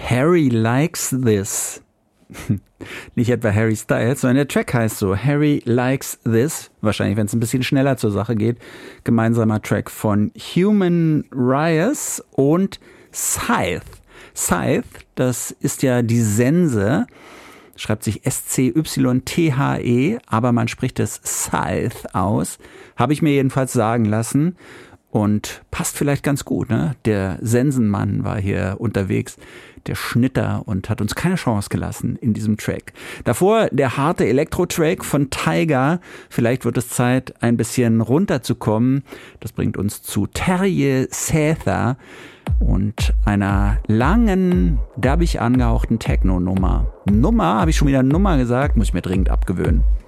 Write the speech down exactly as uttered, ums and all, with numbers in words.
Harry Likes This. Nicht etwa Harry Styles, sondern der Track heißt so, Harry Likes This. Wahrscheinlich, wenn es ein bisschen schneller zur Sache geht. Gemeinsamer Track von Human Riot und Scythe. Scythe, das ist ja die Sense, schreibt sich S C Y T H E, aber man spricht es Scythe aus. Habe ich mir jedenfalls sagen lassen. Und passt vielleicht ganz gut, ne? Der Sensenmann war hier unterwegs, der Schnitter, und hat uns keine Chance gelassen in diesem Track. Davor der harte Elektro-Track von Tyga. Vielleicht wird es Zeit, ein bisschen runterzukommen. Das bringt uns zu Terje Sæther und einer langen, dubbig angehauchten Techno-Nummer. Nummer, habe ich schon wieder Nummer gesagt, muss ich mir dringend abgewöhnen.